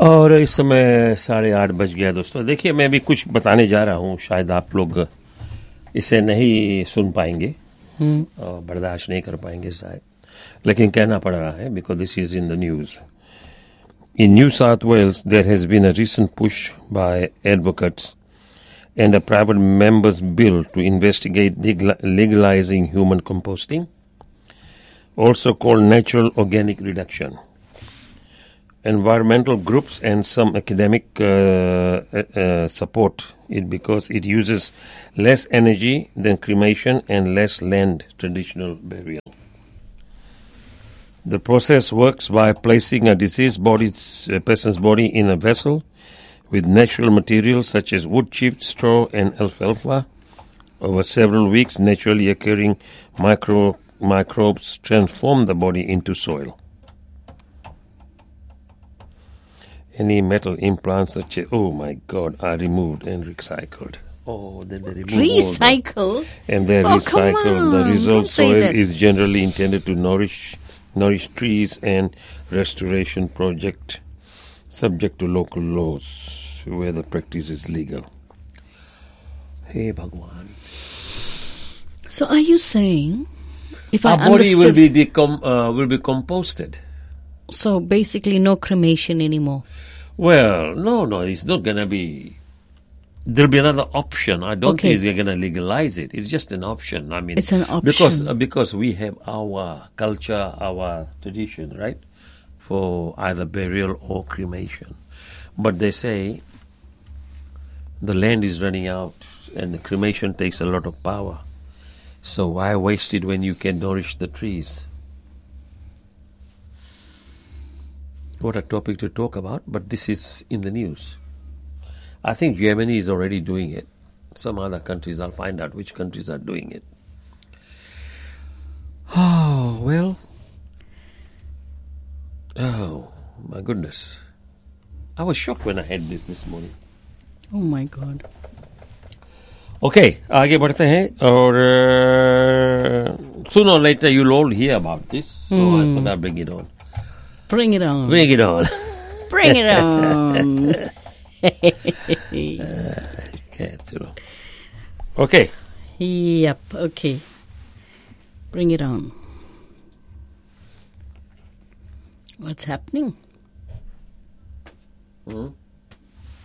और इस समय 8:30 बज गया दोस्तों। देखिए, मैं भी कुछ बताने जा रहा हूँ, शायद आप लोग इसे नहीं सुन पाएंगे और बर्दाश्त नहीं कर पाएंगे शायद, लेकिन कहना पड़ रहा है because this is in the news. In New South Wales, there has been a recent push by advocates and a private members' bill to investigate legalizing human composting, also called natural organic reduction. Environmental groups and some academic support it because it uses less energy than cremation and less land traditional burial. The process works by placing a deceased person's body in a vessel with natural materials such as wood chips, straw, and alfalfa. Over several weeks, naturally occurring microbes transform the body into soil. Any metal implants such as, oh my God, are removed and recycled. Oh, then they remove recycle? And they're recycled. The result soil is generally intended to nourish trees and restoration project subject to local laws where the practice is legal. Hey Bhagwan. So are you saying if our body will be composted? So basically no cremation anymore? Well, no, it's not going to be. There'll be another option. I don't think they're going to legalize it. It's just an option. I mean, it's an option. Because we have our culture, our tradition, right? For either burial or cremation. But they say the land is running out and the cremation takes a lot of power. So why waste it when you can nourish the trees? What a topic to talk about, but this is in the news. I think Germany is already doing it. Some other countries, I'll find out which countries are doing it. Oh, well. Oh, my goodness. I was shocked when I had this morning. Oh, my God. Okay, आगे बढ़ते हैं और sooner or later you'll all hear about this. So I thought I'd bring it on. Bring it on. Bring it on. Bring it on. Okay. Yep, okay. Bring it on. What's happening?